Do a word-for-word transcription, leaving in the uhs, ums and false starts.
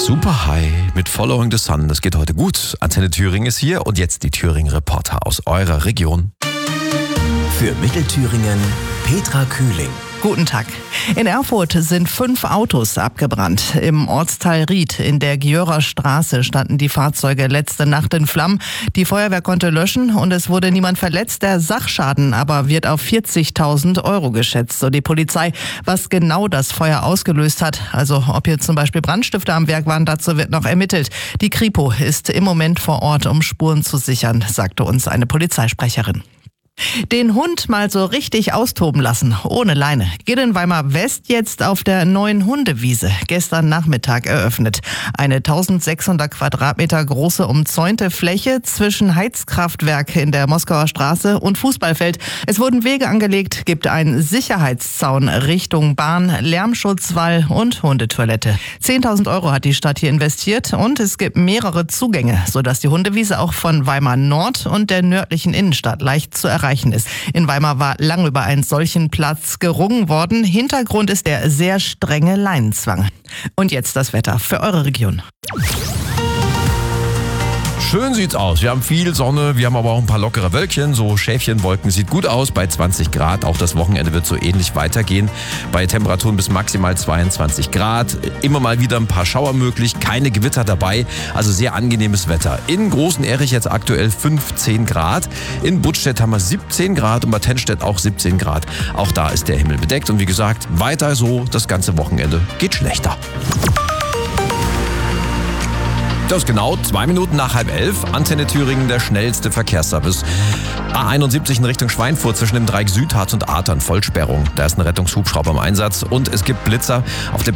Super High mit Following the Sun. Das geht heute gut. Antenne Thüringen ist hier und jetzt die Thüringen-Reporter aus eurer Region. Für Mittelthüringen Petra Kühling. Guten Tag. In Erfurt sind fünf Autos abgebrannt. Im Ortsteil Ried in der Gjörer Straße standen die Fahrzeuge letzte Nacht in Flammen. Die Feuerwehr konnte löschen und es wurde niemand verletzt. Der Sachschaden aber wird auf vierzigtausend Euro geschätzt, so die Polizei. Was genau das Feuer ausgelöst hat, also ob hier zum Beispiel Brandstifter am Werk waren, dazu wird noch ermittelt. Die Kripo ist im Moment vor Ort, um Spuren zu sichern, sagte uns eine Polizeisprecherin. Den Hund mal so richtig austoben lassen, ohne Leine. Geht in Weimar West jetzt auf der neuen Hundewiese, gestern Nachmittag eröffnet. Eine eintausendsechshundert Quadratmeter große umzäunte Fläche zwischen Heizkraftwerk in der Moskauer Straße und Fußballfeld. Es wurden Wege angelegt, gibt einen Sicherheitszaun Richtung Bahn, Lärmschutzwall und Hundetoilette. zehntausend Euro hat die Stadt hier investiert und es gibt mehrere Zugänge, sodass die Hundewiese auch von Weimar Nord und der nördlichen Innenstadt leicht zu erreichen ist. In Weimar war lange über einen solchen Platz gerungen worden. Hintergrund ist der sehr strenge Leinenzwang. Und jetzt das Wetter für eure Region. Schön sieht's aus. Wir haben viel Sonne, wir haben aber auch ein paar lockere Wölkchen. So Schäfchenwolken, sieht gut aus bei zwanzig Grad. Auch das Wochenende wird so ähnlich weitergehen. Bei Temperaturen bis maximal zweiundzwanzig Grad. Immer mal wieder ein paar Schauer möglich, keine Gewitter dabei. Also sehr angenehmes Wetter. In Großen Erich jetzt aktuell fünfzehn Grad. In Buttstedt haben wir siebzehn Grad und bei Tennstedt auch siebzehn Grad. Auch da ist der Himmel bedeckt. Und wie gesagt, weiter so, das ganze Wochenende geht schlechter. Das ist genau zwei Minuten nach halb elf. Antenne Thüringen, der schnellste Verkehrsservice. A einundsiebzig in Richtung Schweinfurt zwischen dem Dreieck Südharz und Artern. Vollsperrung. Da ist ein Rettungshubschrauber im Einsatz und es gibt Blitzer auf dem